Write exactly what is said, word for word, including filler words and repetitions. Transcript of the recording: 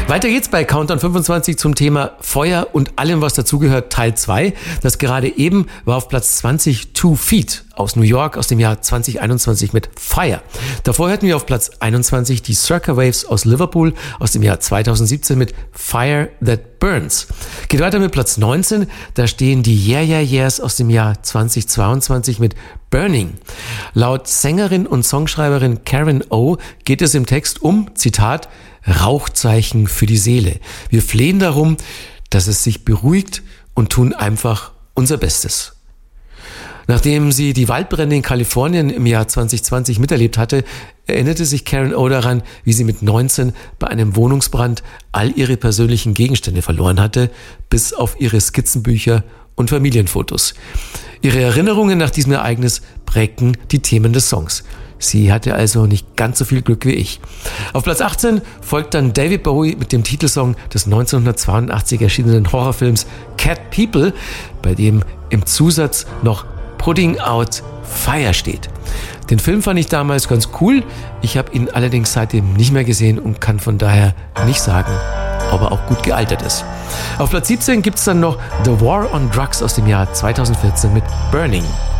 Weiter geht's bei Countdown fünfundzwanzig zum Thema Feuer und allem, was dazugehört, Teil zwei. Das gerade eben war auf Platz zwanzig Two Feet aus New York aus dem Jahr zwanzig einundzwanzig mit Fire. Davor hatten wir auf Platz einundzwanzig die Circa Waves aus Liverpool aus dem Jahr zweitausendsiebzehn mit Fire That Burns. Geht weiter mit Platz neunzehn, da stehen die Yeah Yeah Yeahs aus dem Jahr zweitausendzweiundzwanzig mit Burning. Laut Sängerin und Songschreiberin Karen O geht es im Text um, Zitat, Rauchzeichen für die Seele. Wir flehen darum, dass es sich beruhigt und tun einfach unser Bestes. Nachdem sie die Waldbrände in Kalifornien im Jahr zwanzig zwanzig miterlebt hatte, erinnerte sich Karen O daran, wie sie mit neunzehn bei einem Wohnungsbrand all ihre persönlichen Gegenstände verloren hatte, bis auf ihre Skizzenbücher und Familienfotos. Ihre Erinnerungen nach diesem Ereignis prägten die Themen des Songs. Sie hatte also nicht ganz so viel Glück wie ich. Auf Platz achtzehn folgt dann David Bowie mit dem Titelsong des neunzehnhundertzweiundachtzig erschienenen Horrorfilms Cat People, bei dem im Zusatz noch Putting Out Fire steht. Den Film fand ich damals ganz cool, ich habe ihn allerdings seitdem nicht mehr gesehen und kann von daher nicht sagen, ob er auch gut gealtert ist. Auf Platz siebzehn gibt es dann noch The War on Drugs aus dem Jahr zweitausendvierzehn mit Burning.